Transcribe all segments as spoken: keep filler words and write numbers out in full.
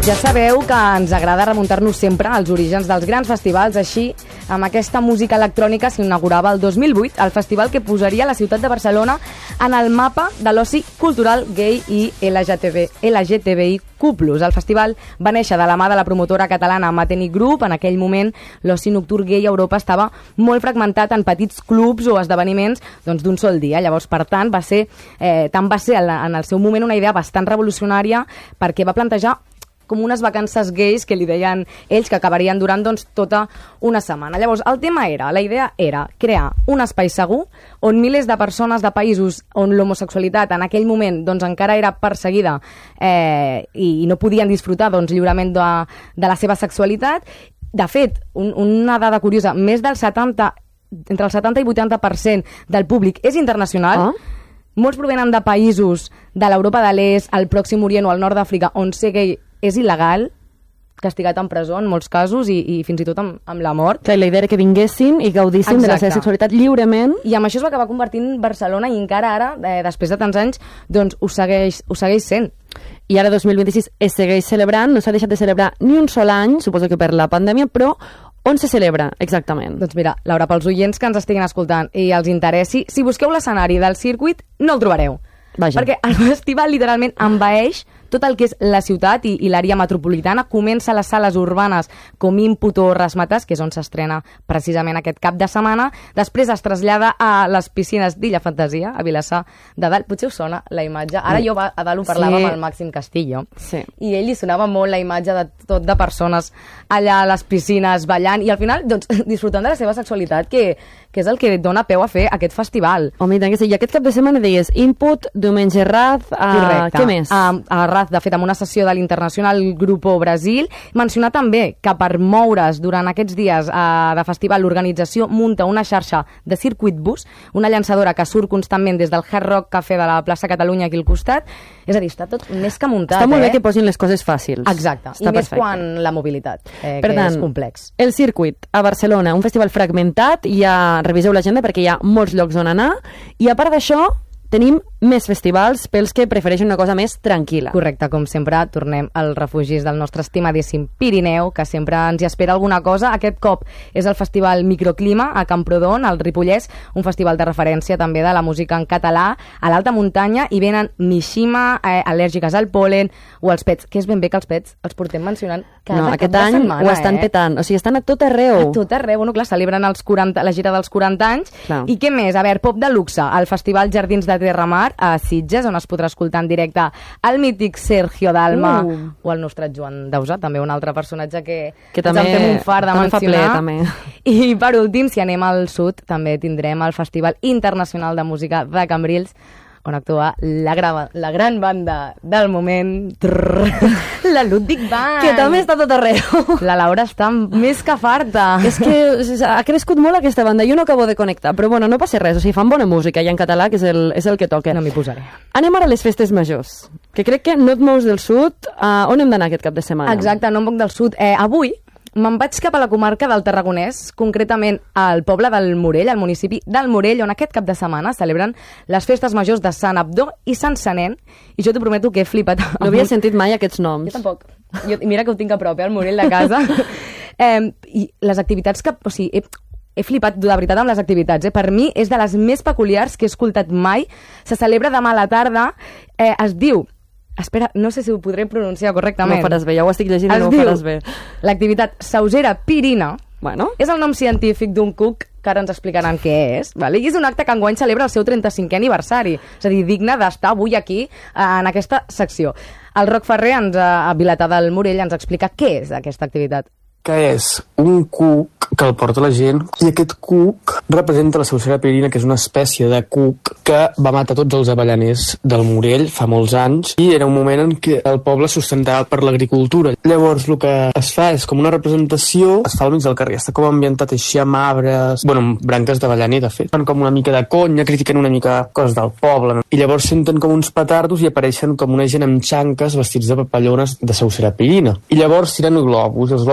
Ja sabeu que ens agrada remuntar-nos sempre als orígens dels grans festivals, així, amb aquesta música electrònica s'inaugurava el dos mil vuit el festival que posaria la ciutat de Barcelona en el mapa de l'oci cultural gay i L G T B I Q plus. El festival va néixer de la mà de la promotora catalana Mateni Group. En aquell moment, l'oci nocturn gay a Europa estava molt fragmentat en petits clubs o esdeveniments doncs, d'un sol dia. Llavors, per tant, va ser, eh, tant va ser en el seu moment una idea bastant revolucionària perquè va plantejar com unes vacances gais que li deien ells que acabarien durant doncs, tota una setmana. Llavors, el tema era, la idea era crear un espai segur on milers de persones de països on l'homosexualitat en aquell moment doncs, encara era perseguida eh, i, i no podien disfrutar doncs, lliurement de, de la seva sexualitat. De fet, un, una dada curiosa, més del setanta, entre el setanta i vuitanta per cent del públic és internacional. Ah? Molts provenen de països de l'Europa de l'Est, el Pròxim Orient o el nord d'Àfrica, on ser gay és il·legal, castigat en presó en molts casos i, i fins i tot amb, amb la mort. Clar, la idea era que vinguessin i gaudissin Exacte. De la seva sexualitat lliurement. I amb això es va acabar convertint Barcelona i encara ara, eh, després de tants anys, doncs ho segueix, ho segueix sent. I ara dos mil vint-i-sis es segueix celebrant, no s'ha deixat de celebrar ni un sol any, suposo que per la pandèmia, però on se celebra exactament? Doncs mira, Laura, pels oients que ens estiguin escoltant i els interessi, si busqueu l'escenari del circuit no el trobareu. Vaja. Perquè el festival literalment envaeix tot el que és la ciutat i, i l'àrea metropolitana. Comença a les sales urbanes com Input o Rasmatas, que és on s'estrena precisament aquest cap de setmana. Després es trasllada a les piscines d'Illa Fantasia, a Vilassar de Dalt. Potser us sona la imatge. Ara jo a Dalt ho parlava sí. amb el Màxim Castillo. Sí. I ell li sonava molt la imatge de tot de persones allà a les piscines ballant i al final doncs, disfrutant de la seva sexualitat, que, que és el que dona peu a fer aquest festival. Home, i tant que sí. I aquest cap de setmana deies Input, diumenge Raz, uh, què més? A, a Raz, de fet, amb una sessió de l'Internacional Grupo Brasil. Mencionar també que per moure's durant aquests dies uh, de festival l'organització munta una xarxa de circuit bus, una llançadora que surt constantment des del Hard Rock Café de la plaça Catalunya aquí al costat. És a dir, està tot més que muntat. Està molt bé eh? que posin les coses fàcils. Exacte, està i més perfecte. quan la mobilitat, eh, per que tant, és complex. El circuit a Barcelona, un festival fragmentat, ja reviseu l'agenda perquè hi ha molts llocs on anar, i a part d'això tenim més festivals pels que prefereixen una cosa més tranquil·la. Correcte, com sempre, tornem als refugis del nostre estimadíssim Pirineu, que sempre ens hi espera alguna cosa. Aquest cop és el festival Microclima a Camprodon, al Ripollès, un festival de referència també de la música en català a l'alta muntanya, i venen Mishima, eh, al·lèrgiques al pol·len o els pets, que és ben bé que els pets els portem mencionant cada no, cap aquest de any setmana. Ho estan eh? petant, o sigui, estan a tot arreu. A tot arreu, bueno, clar, celebren els quaranta, la gira dels quaranta anys. Clar. I què més? A veure, pop de luxe, al Festival Jardins de Terramar a Sitges, on es podrà escoltar en directe el mític Sergio Dalma uh. o el nostre Joan Dausa, també un altre personatge que, que també, ens en fem un fart de mencionar. Fa ple, I per últim, si anem al sud, també tindrem el Festival Internacional de Música de Cambrils, on actua la, gra la gran banda del moment, trrr, la Ludwig Band. Que també està tot arreu. La Laura està més que farta. És que ha crescut molt aquesta banda, jo no acabo de connectar, però bueno, no passa res, o sigui, fan bona música i en català, que és el, és el que toca. No m'hi posaré. Anem ara a les festes majors, que crec que no et mous del sud. Uh, on hem d'anar aquest cap de setmana? Exacte, no em moc del sud. Eh, avui me'n vaig cap a la comarca del Tarragonès, concretament al poble del Morell, al municipi del Morell, on aquest cap de setmana celebren les festes majors de Sant Abdó i Sant Senén, i jo t'ho prometo que he flipat. No havia sentit mai aquests noms. Jo tampoc. Jo, mira que ho tinc a prop, eh, al Morell de casa. eh, I les activitats que... O sigui, he, he flipat de veritat amb les activitats. Eh? Per mi és de les més peculiars que he escoltat mai. Se celebra demà a la tarda. Eh, es diu... Espera, no sé si ho podré pronunciar correctament. No ho faràs bé, ja ho estic llegint i no ho faràs bé. L'activitat Sausera Pirina. Bueno. És el nom científic d'un cuc que ara ens explicaran què és. Vale? I és un acte que enguany celebra el seu trenta-cinquè aniversari. És a dir, digne d'estar avui aquí en aquesta secció. El Roc Ferrer, ens, a Vilatà del Morell, ens explica què és aquesta activitat. Que és un cuc que el porta la gent, i aquest cuc representa la Sausera Pirina, que és una espècie de cuc que va matar tots els avellaners del Morell fa molts anys, i era un moment en què el poble sustentava per l'agricultura. Llavors el que es fa és com una representació, es fa al mig del carrer, està com ambientat així amb arbres, bueno, amb branques d'avellaner, de fet. Fan com una mica de conya, critiquen una mica coses del poble, no? I llavors senten com uns petardos i apareixen com una gent amb xanques vestits de papallones de Sausera Pirina. I llavors tiren globus, els globus representen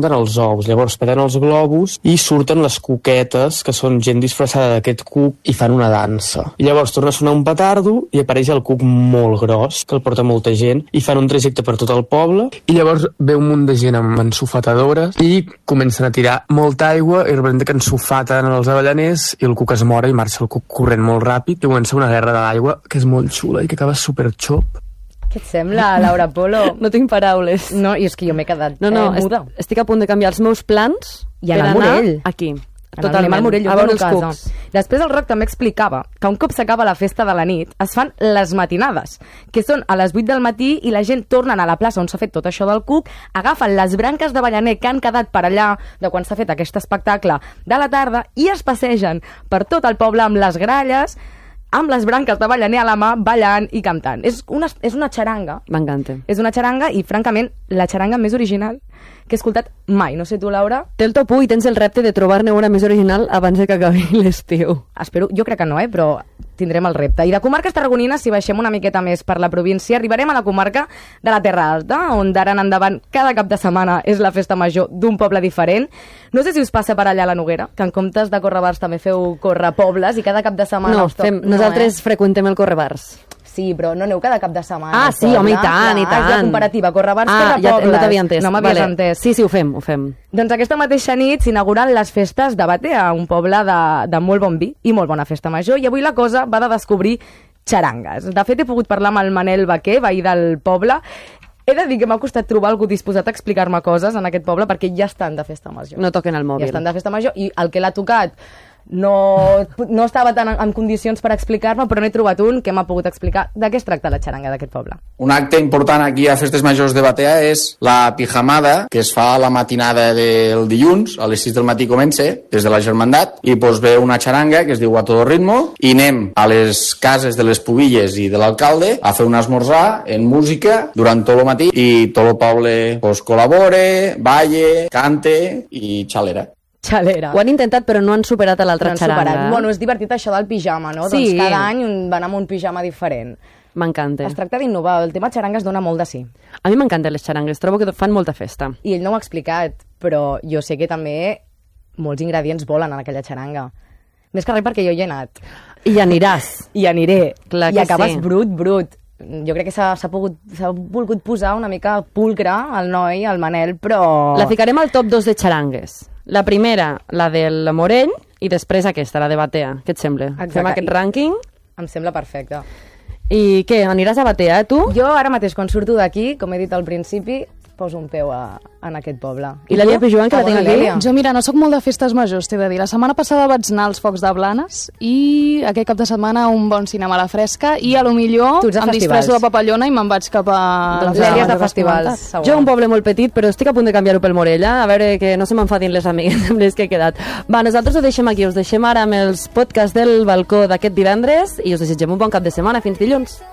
junten els ous, llavors peten els globus i surten les cuquetes, que són gent disfressada d'aquest cuc, i fan una dansa. I llavors torna a sonar un petardo i apareix el cuc molt gros, que el porta molta gent, i fan un trajecte per tot el poble, i llavors ve un munt de gent amb ensofetadores i comencen a tirar molta aigua i representa que ensofaten els avellaners i el cuc es mora i marxa el cuc corrent molt ràpid i comença una guerra de l'aigua que és molt xula i que acaba superxop. Què et sembla, Laura Polo? No tinc paraules. No, i és que jo m'he quedat no, no, eh, muda. Est estic a punt de canviar els meus plans I per anar al anar Morell. aquí. Totalment. Anem al Morell, jo a veure els casa. cucs. Després el Roc també explicava que un cop s'acaba la festa de la nit es fan les matinades, que són a les vuit del matí i la gent torna a la plaça on s'ha fet tot això del cuc, agafen les branques d'avellaner que han quedat per allà de quan s'ha fet aquest espectacle de la tarda i es passegen per tot el poble amb les gralles, amb les branques d'avellaner a la mà, ballant i cantant. És una, és una xaranga. M'encanta. És una xaranga i, francament, la xaranga més original que he escoltat mai. No sé tu, Laura. Té el top u i tens el repte de trobar-ne una més original abans de que acabi l'estiu. Espero, jo crec que no, eh, però tindrem el repte. I de comarques tarragonines, si baixem una miqueta més per la província, arribarem a la comarca de la Terra Alta, on d'ara en endavant cada cap de setmana és la festa major d'un poble diferent. No sé si us passa per allà a la Noguera, que en comptes de córrer bars també feu córrer pobles i cada cap de setmana... No, us to- fem, nosaltres eh? freqüentem el correbars. Sí, però no aneu cada cap de setmana. Ah, al sí, poble. home, i tant, i Clar, tant. És la comparativa, correbars, ah, corre ja, pobles. no t'havia entès. No m'havies vale. entès. Sí, sí, ho fem, ho fem. Doncs aquesta mateixa nit s'inauguran les festes de Batea, un poble de, de molt bon vi i molt bona festa major, i avui la cosa va de descobrir xarangues. De fet, he pogut parlar amb el Manel Baquer, veí del poble. He de dir que m'ha costat trobar algú disposat a explicar-me coses en aquest poble perquè ja estan de festa major. No toquen el mòbil. Ja estan de festa major i el que l'ha tocat no, no estava tan en, en condicions per explicar-me, però n'he trobat un que m'ha pogut explicar de què es tracta la xaranga d'aquest poble. Un acte important aquí a Festes Majors de Batea és la pijamada, que es fa a la matinada del dilluns, a les sis del matí comença, des de la Germandat, i pues ve una xaranga que es diu A Todo Ritmo, i anem a les cases de les pubilles i de l'alcalde a fer un esmorzar en música durant tot el matí, i tot el poble pues, col·labore, balle, cante i xalera. Xalera. Ho han intentat, però no han superat a l'altra No han xaranga. superat. Bueno, és divertit això del pijama, no? Sí. Doncs cada any un- van amb un pijama diferent. M'encanta. Es tracta d'innovar. El tema xaranga es dona molt de sí. A mi m'encanten les xarangues, trobo que fan molta festa. I ell no ho ha explicat, però jo sé que també molts ingredients volen en aquella xaranga. Més que res perquè jo hi he anat. I aniràs. I aniré. Clar I que acabes sí. brut, brut. Jo crec que s'ha s'ha pogut- s'ha volgut posar una mica pulcre al noi, al Manel, però... La ficarem al top dos de xarangues. La primera, la del Morell, i després aquesta, la de Batea. Què et sembla? Exacte. Fem aquest rànquing. Em sembla perfecte. I què, aniràs a Batea, eh, tu? Jo ara mateix, quan surto d'aquí, com he dit al principi, poso un peu a, en aquest poble. I l'Elia Pijuan, que la Ah, tinc bona, aquí? Lèlia. Jo, mira, no sóc molt de festes majors, t'he de dir. La setmana passada vaig anar als Focs de Blanes i aquest cap de setmana un bon cinema a la fresca i a lo millor Tu ets de em festivals. disfresso de papallona i me'n vaig cap a... Doncs les Lèlia és de que has festivals. comentat. Segur. Jo un poble molt petit, però estic a punt de canviar-ho pel Morell, eh? A veure que no se m'enfadin les amigues amb les que he quedat. Va, nosaltres ho deixem aquí, us deixem ara amb els podcasts del balcó d'aquest divendres i us desitgem un bon cap de setmana. Fins dilluns.